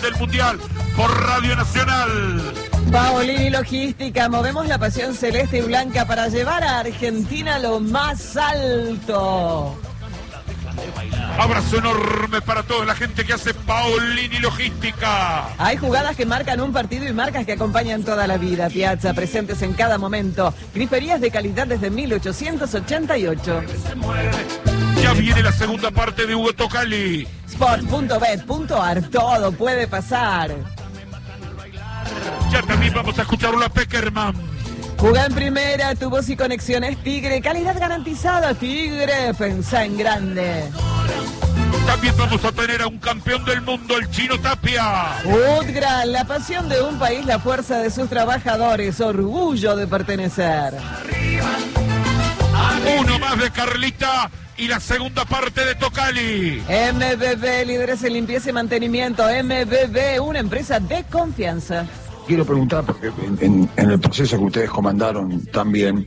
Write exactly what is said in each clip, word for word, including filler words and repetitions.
del Mundial por Radio Nacional. Paolini Logística, movemos la pasión celeste y blanca para llevar a Argentina a lo más alto. Abrazo enorme para toda la gente que hace Paolini Logística. Hay jugadas que marcan un partido y marcas que acompañan toda la vida. Piazza, presentes en cada momento. Griferías de calidad desde mil ochocientos ochenta y ocho. Ya viene la segunda parte de Hugo Tocali. Sport punto bet punto ar, todo puede pasar. Ya también vamos a escucharlo a Peckerman. Juega en primera, tu voz y conexiones Tigre, calidad garantizada Tigre, pensá en grande. También vamos a tener a un campeón del mundo, el Chino Tapia. Utgran, la pasión de un país, la fuerza de sus trabajadores, orgullo de pertenecer. Uno más de Carlita y la segunda parte de Tocali. M B B, líderes en limpieza y mantenimiento. M B B, una empresa de confianza. Quiero preguntar, porque en, en, en el proceso que ustedes comandaron también,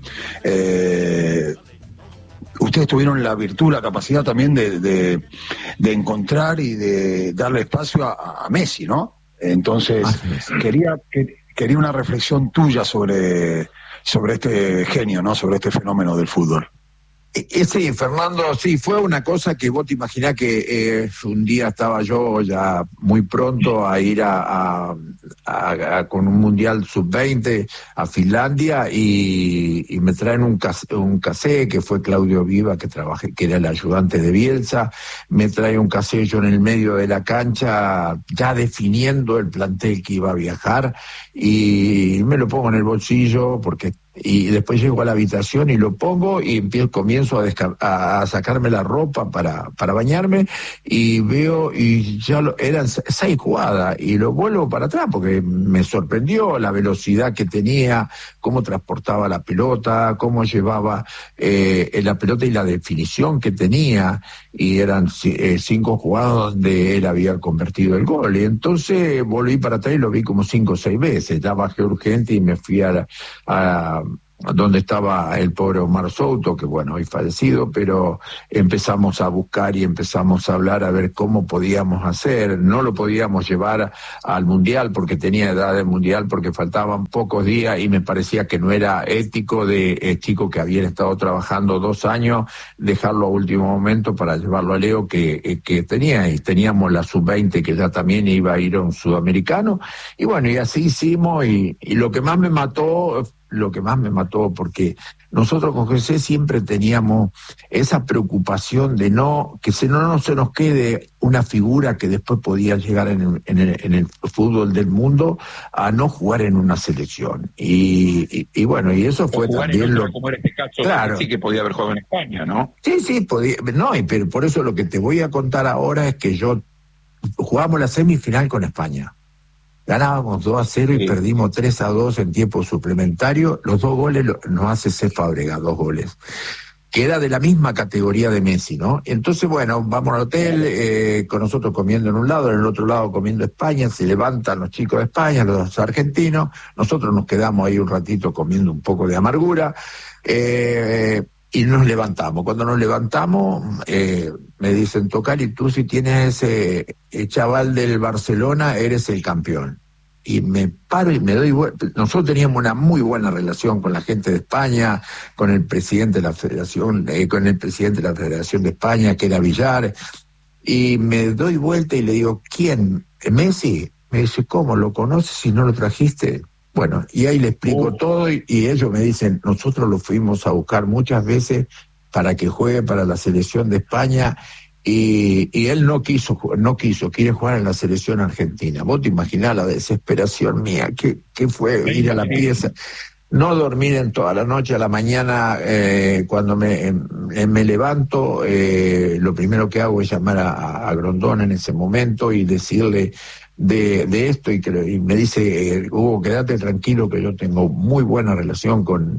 eh, ustedes tuvieron la virtud, la capacidad también de, de, de encontrar y de darle espacio a, a Messi, ¿no? Entonces, ah, quería, que, quería una reflexión tuya sobre, sobre este genio, ¿no? Sobre este fenómeno del fútbol. Eh, sí, Fernando, sí, fue una cosa que vos te imaginás que eh, un día estaba yo ya muy pronto a ir a, a, a, a con un Mundial sub veinte a Finlandia y, y me traen un casé, un casé que fue Claudio Viva, que trabajé, que era el ayudante de Bielsa, me trae un casé yo en el medio de la cancha ya definiendo el plantel que iba a viajar y me lo pongo en el bolsillo porque y después llego a la habitación y lo pongo y empiezo, comienzo a, desca- a sacarme la ropa para, para bañarme y veo y ya lo, eran seis jugadas y lo vuelvo para atrás porque me sorprendió la velocidad que tenía, cómo transportaba la pelota, cómo llevaba eh, la pelota y la definición que tenía y eran eh, cinco jugadas donde él había convertido el gol y entonces volví para atrás y lo vi como cinco o seis veces, ya bajé urgente y me fui a, a donde estaba el pobre Omar Souto, que bueno, hoy fallecido, pero empezamos a buscar y empezamos a hablar a ver cómo podíamos hacer. No lo podíamos llevar al Mundial porque tenía edad de Mundial, porque faltaban pocos días y me parecía que no era ético de eh, chicos que habían estado trabajando dos años, dejarlo a último momento para llevarlo a Leo que, eh, que tenía, y teníamos la sub veinte que ya también iba a ir a un sudamericano, y bueno, y así hicimos, y, y lo que más me mató... lo que más me mató, porque nosotros con José siempre teníamos esa preocupación de no, que se, no, no se nos quede una figura que después podía llegar en el, en el, en el fútbol del mundo a no jugar en una selección. Y, y, y bueno, y eso fue también lo... Como era este caso, claro. Sí que podía haber jugado en España, ¿no? Sí, sí, podía, no, y pero por eso lo que te voy a contar ahora es que yo jugamos la semifinal con España. Ganábamos dos a cero y sí. Perdimos tres a dos en tiempo suplementario. Los dos goles nos hace Cesc Fábregas, dos goles. Que era de la misma categoría de Messi, ¿no? Entonces, bueno, vamos al hotel, eh, con nosotros comiendo en un lado, en el otro lado comiendo España, se levantan los chicos de España, los argentinos, nosotros nos quedamos ahí un ratito comiendo un poco de amargura, eh, y nos levantamos. Cuando nos levantamos, eh, me dicen, Tocali, tú si tienes ese chaval del Barcelona, eres el campeón. Y me paro y me doy vuelta. Nosotros teníamos una muy buena relación con la gente de España, con el presidente de la Federación, eh, con el presidente de la Federación de España, que era Villar, y me doy vuelta y le digo, ¿quién? ¿Messi? Me dice, ¿cómo? ¿Lo conoces si no lo trajiste? Bueno, y ahí le explico oh. todo y, y ellos me dicen, nosotros lo fuimos a buscar muchas veces para que juegue para la selección de España y, y él no quiso, no quiso, quiere jugar en la selección argentina. Vos te imaginás la desesperación mía, que, que fue ir a la pieza, no dormir en toda la noche, a la mañana eh, cuando me, eh, me levanto, eh, lo primero que hago es llamar a, a Grondona en ese momento y decirle de, de esto y, que, y me dice, eh, Hugo, quédate tranquilo que yo tengo muy buena relación con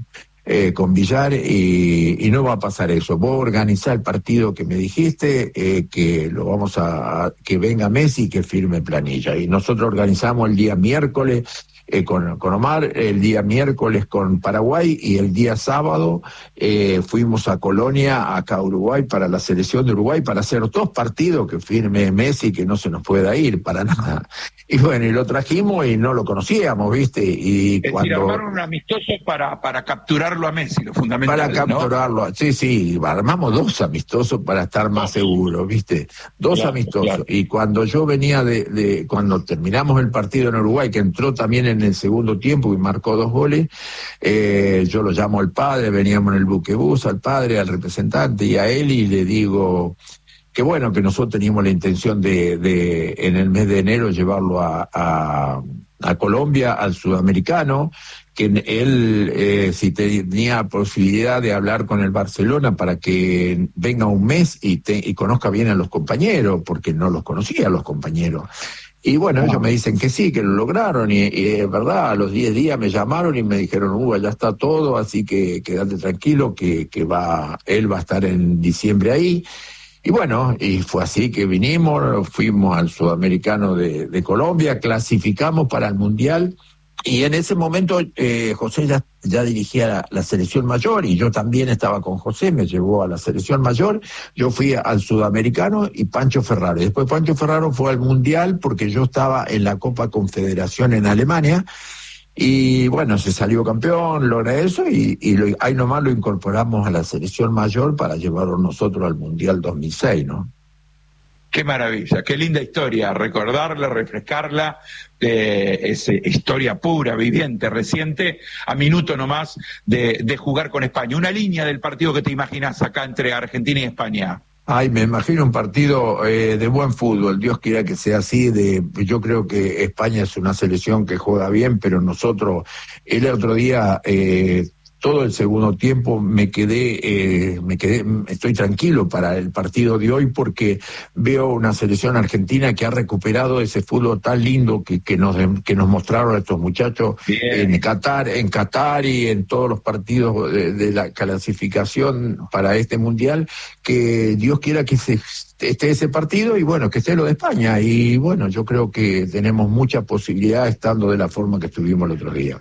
eh, con Villar y, y no va a pasar eso. Vos organizás el partido que me dijiste, eh, que lo vamos a, que venga Messi y que firme planilla. Y nosotros organizamos el día miércoles Eh, con, con Omar, el día miércoles con Paraguay y el día sábado eh, fuimos a Colonia, acá a Uruguay, para la selección de Uruguay, para hacer dos partidos que firme Messi, que no se nos pueda ir para nada. Y bueno, y lo trajimos y no lo conocíamos, ¿viste? Y es cuando... decir, armaron un amistoso para, para capturarlo a Messi, lo fundamental, Para capturarlo, ¿no? sí, sí, armamos dos amistosos para estar más seguros, ¿viste? Dos claro, amistosos. Claro. Y cuando yo venía de, de, cuando terminamos el partido en Uruguay, que entró también en el segundo tiempo y marcó dos goles, eh, yo lo llamo al padre, veníamos en el buquebús, al padre, al representante y a él, y le digo que bueno, que nosotros teníamos la intención de, de en el mes de enero llevarlo a, a, a Colombia, al sudamericano, que él, eh, si tenía posibilidad de hablar con el Barcelona para que venga un mes y, te, y conozca bien a los compañeros, porque no los conocía a los compañeros. Y bueno, ellos me dicen que sí, que lo lograron, y, y es verdad, a los diez días me llamaron y me dijeron, uh, ya está todo, así que quédate tranquilo, que, que va, él va a estar en diciembre ahí. Y bueno, y fue así que vinimos, fuimos al Sudamericano de, de Colombia, clasificamos para el Mundial, y en ese momento eh, José ya, ya dirigía la, la selección mayor, y yo también estaba con José, me llevó a la selección mayor, yo fui al Sudamericano y Pancho Ferraro. Y después Pancho Ferraro fue al Mundial porque yo estaba en la Copa Confederación en Alemania, y bueno, se salió campeón, logra eso, y, y lo, ahí nomás lo incorporamos a la selección mayor para llevarlo nosotros al Mundial dos mil seis, ¿no? Qué maravilla, qué linda historia, recordarla, refrescarla, eh, es eh, historia pura, viviente, reciente, a minuto nomás de, de jugar con España. Una línea del partido que te imaginas acá entre Argentina y España. Ay, me imagino un partido eh, de buen fútbol, Dios quiera que sea así. De, yo creo que España es una selección que juega bien, pero nosotros, el otro día... Eh, todo el segundo tiempo me quedé, eh, me quedé, estoy tranquilo para el partido de hoy porque veo una selección argentina que ha recuperado ese fútbol tan lindo que, que nos que nos mostraron estos muchachos bien. en Qatar, en Qatar y en todos los partidos de, de la clasificación para este mundial, que Dios quiera que se esté ese partido y bueno, que esté lo de España. Y bueno, yo creo que tenemos mucha posibilidad estando de la forma que estuvimos el otro día.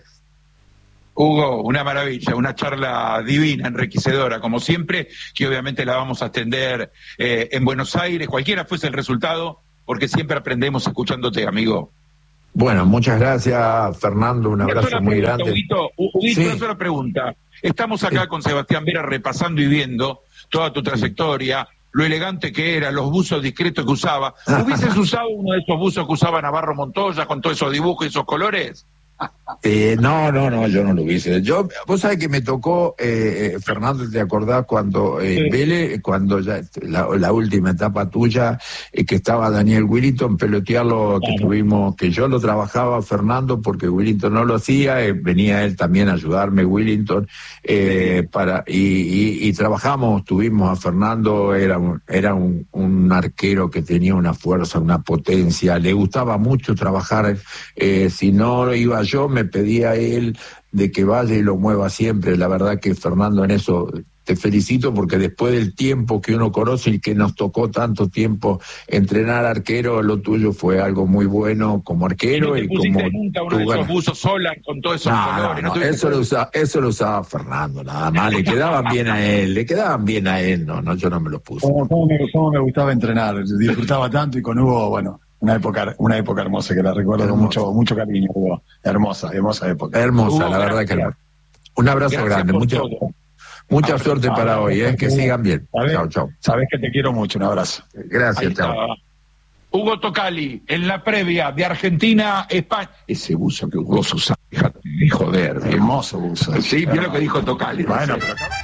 Hugo, una maravilla, una charla divina, enriquecedora, como siempre, que obviamente la vamos a atender eh, en Buenos Aires, cualquiera fuese el resultado, porque siempre aprendemos escuchándote, amigo. Bueno, muchas gracias, Fernando, un una abrazo muy pregunta, grande. Huguito, Huguito, sí. una sola pregunta. Estamos acá sí. con Sebastián Vera repasando y viendo toda tu trayectoria, lo elegante que era, los buzos discretos que usaba. ¿Hubieses usado uno de esos buzos que usaba Navarro Montoya con todos esos dibujos y esos colores? Eh, no, no, no, yo no lo hice. Yo, vos sabés que me tocó, eh, Fernando, ¿te acordás cuando eh, sí. Vélez, cuando ya la, la última etapa tuya, eh, que estaba Daniel Willington, pelotearlo, que claro. tuvimos, que yo lo trabajaba, Fernando, porque Willington no lo hacía, eh, venía él también a ayudarme, Willington, eh, sí. para y, y, y trabajamos, tuvimos a Fernando, era un, era un, un arquero que tenía una fuerza, una potencia, le gustaba mucho trabajar, eh, si no iba yo, me pedía a él de que vaya y lo mueva siempre. La verdad que, Fernando, en eso te felicito, porque después del tiempo que uno conoce y que nos tocó tanto tiempo entrenar arquero, lo tuyo fue algo muy bueno como arquero. ¿Y no te y como nunca uno de esos buzos sola con todos esos no, colores? No, no, eso, lo usaba, eso lo usaba Fernando, nada más. Le quedaban bien a él, le quedaban bien a él. No, no, yo no me los puse. ¿Cómo, cómo, me, cómo me gustaba entrenar? Disfrutaba tanto, y con Hugo, bueno, una época una época hermosa que la recuerdo con mucho mucho cariño, Hugo. Hermosa, hermosa época. Hermosa, Hugo, la verdad gracias. que un abrazo Gracias grande, mucha, mucha Ahora, suerte para ahora, hoy, eh, que Hugo, sigan bien. ¿sabes? Chao, chao. Sabés que te quiero mucho, un abrazo. Gracias, chao. Hugo Tocali, en la previa de Argentina, España. Ese buzo que vos usás, fíjate, de joder. Hermoso buzo. Sí, mira lo que dijo Tocali. Bueno, no sé. pero...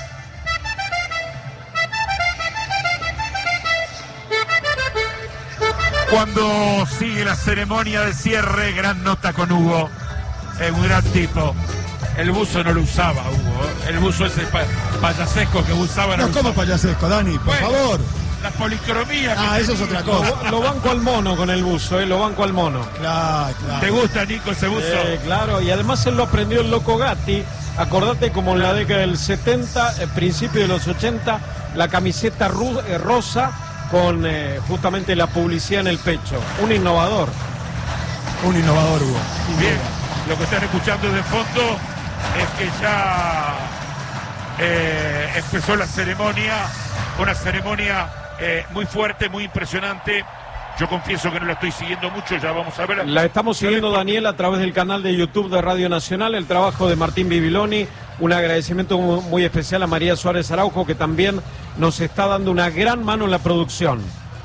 Cuando sigue la ceremonia de cierre, gran nota con Hugo, es un gran tipo. El buzo no lo usaba, Hugo, el buzo ese pa payasesco que usaba no, no lo como usaba. payasesco, Dani, por Bueno, favor. la policromía. Ah, eso es otra cosa. Lo, lo banco al mono con el buzo, eh, lo banco al mono. Claro, claro. ¿Te gusta, Nico, ese buzo? Eh, claro, y además él lo aprendió el Loco Gatti. Acordate como en la década del setenta, eh, principio de los ochenta, la camiseta ru eh, rosa con eh, justamente la publicidad en el pecho. Un innovador. Un innovador, Hugo. Bien, lo que están escuchando de fondo es que ya eh, empezó la ceremonia, una ceremonia eh, muy fuerte, muy impresionante. Yo confieso que no la estoy siguiendo mucho, ya vamos a ver. La estamos siguiendo, Daniel, a través del canal de YouTube de Radio Nacional, el trabajo de Martín Bibiloni. Un agradecimiento muy especial a María Suárez Araujo, que también nos está dando una gran mano en la producción.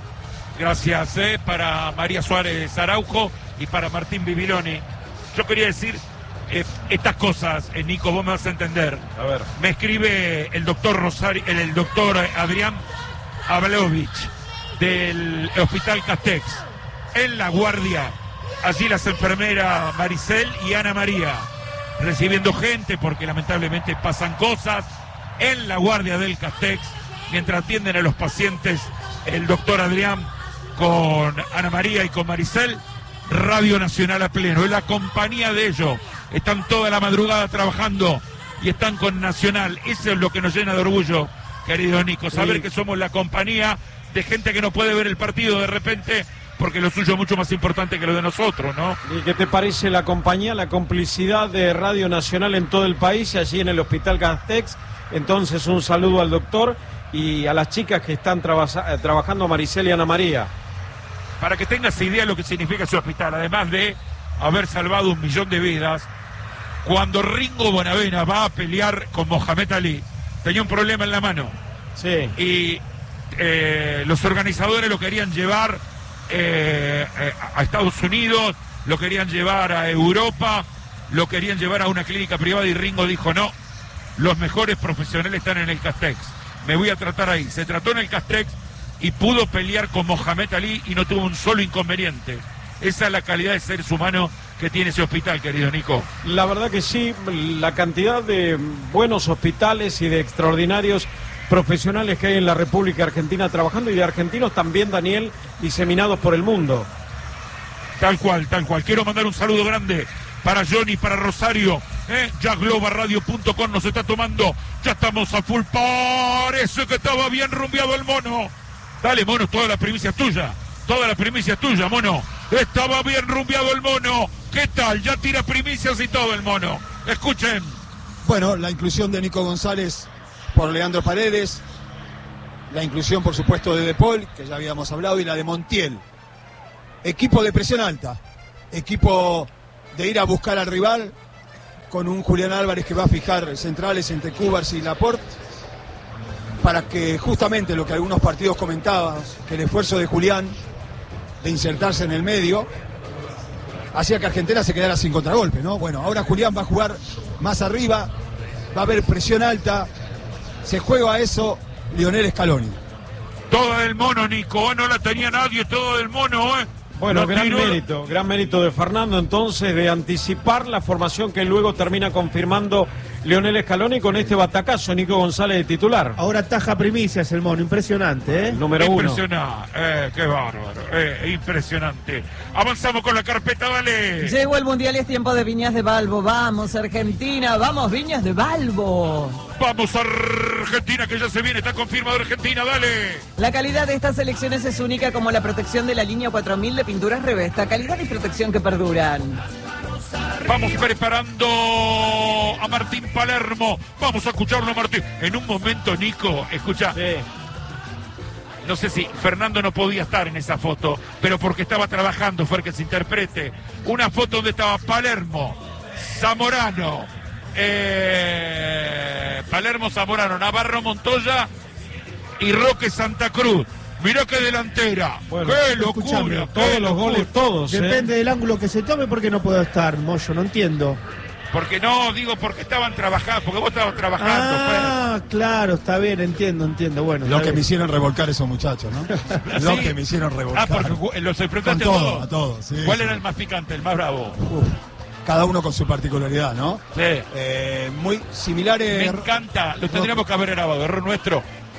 Gracias eh, para María Suárez Araujo y para Martín Bibiloni. Yo quería decir eh, estas cosas, eh, Nico, vos me vas a entender. A ver. Me escribe el doctor Rosario, el, el doctor Adrián Ablovich del Hospital Castex. En la guardia, allí las enfermeras Maricel y Ana María, recibiendo gente porque lamentablemente pasan cosas. En la guardia del Castex, mientras atienden a los pacientes, el doctor Adrián con Ana María y con Maricel, Radio Nacional a pleno. Es la compañía de ellos. Están toda la madrugada trabajando y están con Nacional. Eso es lo que nos llena de orgullo, querido Nico. Saber sí. que somos la compañía de gente que no puede ver el partido de repente porque lo suyo es mucho más importante que lo de nosotros, ¿no? ¿Y qué te parece la compañía, la complicidad de Radio Nacional en todo el país, allí en el Hospital Castex? Entonces un saludo al doctor y a las chicas que están traba trabajando, Maricel y Ana María. Para que tengas idea de lo que significa ese hospital, además de haber salvado un millón de vidas, cuando Ringo Bonavena va a pelear con Mohamed Ali, tenía un problema en la mano. Sí. Y eh, los organizadores lo querían llevar eh, eh, a Estados Unidos, lo querían llevar a Europa, lo querían llevar a una clínica privada y Ringo dijo no, los mejores profesionales están en el Castex, me voy a tratar ahí. Se trató en el Castex y pudo pelear con Mohamed Ali y no tuvo un solo inconveniente. Esa es la calidad de seres humanos que tiene ese hospital, querido Nico. La verdad que sí, la cantidad de buenos hospitales y de extraordinarios profesionales que hay en la República Argentina trabajando, y de argentinos también, Daniel, diseminados por el mundo. Tal cual, tal cual. Quiero mandar un saludo grande para Johnny, para Rosario, ¿eh? Ya Globa Radio punto com nos está tomando, ya estamos a full. Parece que estaba bien rumbeado el mono. Dale, mono, toda la primicia es tuya, toda la primicia es tuya, mono. Estaba bien rumbeado el mono. ¿Qué tal? Ya tira primicias y todo el mono. Escuchen. Bueno, la inclusión de Nico González por Leandro Paredes, la inclusión, por supuesto, de De Paul, que ya habíamos hablado, y la de Montiel. Equipo de presión alta, equipo de ir a buscar al rival, con un Julián Álvarez que va a fijar centrales entre Cubars y Laporte, para que justamente lo que algunos partidos comentaban, que el esfuerzo de Julián de insertarse en el medio hacía que Argentina se quedara sin contragolpe, ¿no? Bueno, ahora Julián va a jugar más arriba, va a haber presión alta, se juega a eso Lionel Scaloni. Todo del mono, Nico, no la tenía nadie, todo del mono, ¿eh? Bueno, no gran tiró... mérito, gran mérito de Fernando entonces de anticipar la formación que luego termina confirmando Lionel Scaloni con este batacazo, Nico González de titular. Ahora taja primicias el mono, impresionante, ¿eh? El número uno. Impresionante, eh, qué bárbaro, eh, impresionante. Avanzamos con la carpeta, dale. Llegó el Mundial y es tiempo de Viñas de Balbo. Vamos, Argentina, vamos, Viñas de Balbo. Vamos a Argentina, que ya se viene, está confirmado Argentina, dale. La calidad de estas elecciones es única, como la protección de la línea cuatro mil de pinturas Revesta. Calidad y protección que perduran. Vamos preparando a Martín Palermo. Vamos a escucharlo, Martín. En un momento, Nico, escucha. Sí. No sé si Fernando no podía estar en esa foto, pero porque estaba trabajando, fue el que se interprete. Una foto donde estaba Palermo, Zamorano, eh, Palermo, Zamorano, Navarro, Montoya y Roque Santa Cruz. Mirá qué delantera. Bueno, qué locura. Todos qué los locura. goles, todos. Depende ¿eh? del ángulo que se tome, porque no puedo estar, Moyo, no entiendo. Porque no, digo, porque estaban trabajando, porque vos estabas trabajando. Ah, Fer. claro, está bien, entiendo, entiendo. Bueno, Lo que bien. me hicieron revolcar esos muchachos, ¿no? Lo ¿Sí? que me hicieron revolcar. Ah, porque los enfrentaste Con a todo, todos. a todos, sí, ¿Cuál sí. era el más picante, el más bravo? Uf, cada uno con su particularidad, ¿no? Sí. Eh, muy Me similares. encanta, lo tendríamos que haber grabado, error nuestro.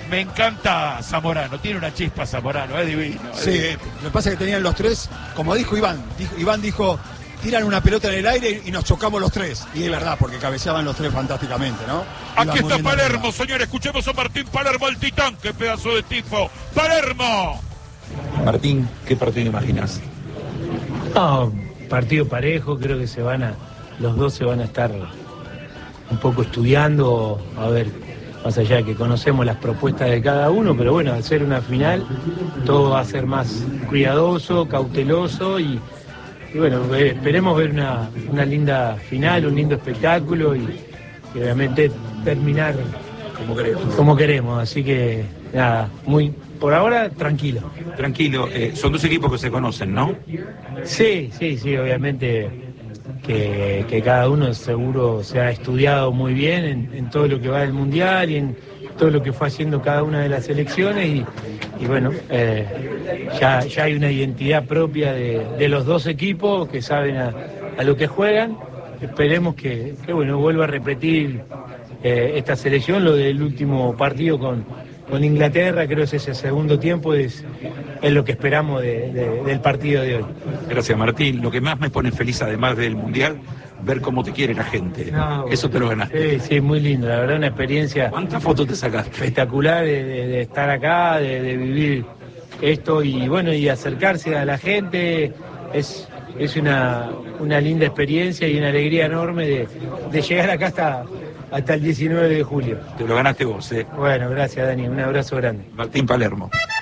me encanta Zamorano, tiene una chispa Zamorano, es divino. Es Sí, divino. lo que pasa es que tenían los tres, como dijo Iván, dijo, Iván dijo, tiran una pelota en el aire y nos chocamos los tres. Y es verdad, porque cabeceaban los tres fantásticamente, ¿no? Iban Aquí muy está bien Palermo, arriba. señor, escuchemos a Martín Palermo, el titán, qué pedazo de tifo. ¡Palermo! Martín, ¿qué partido imaginas? No, partido parejo, creo que se van a, los dos se van a estar un poco estudiando, a ver, más allá de que conocemos las propuestas de cada uno, pero bueno, al ser una final, todo va a ser más cuidadoso, cauteloso y, y bueno, eh, esperemos ver una, una linda final, un lindo espectáculo y, y obviamente terminar Como queremos. como queremos, así que nada, muy, por ahora tranquilo. Tranquilo, eh, son dos equipos que se conocen, ¿no? Sí, sí, sí, obviamente que, que cada uno seguro se ha estudiado muy bien en, en todo lo que va del Mundial y en todo lo que fue haciendo cada una de las selecciones y, y bueno, eh, ya, ya hay una identidad propia de, de los dos equipos que saben a, a lo que juegan. Esperemos que, que bueno, vuelva a repetir eh, esta selección, lo del último partido con, con Inglaterra, creo que ese segundo tiempo es, es lo que esperamos de, de, del partido de hoy. Gracias, Martín. Lo que más me pone feliz, además del Mundial, ver cómo te quiere la gente. No, Eso te lo ganaste. Sí, sí, muy lindo, la verdad una experiencia ¿Cuántas fotos te sacaste? espectacular de, de- de estar acá, de, de vivir esto y bueno, y acercarse a la gente, es, es una, una linda experiencia y una alegría enorme de, de llegar acá hasta, hasta el diecinueve de julio. Te lo ganaste vos, ¿eh? Bueno, gracias Dani, un abrazo grande. Martín Palermo.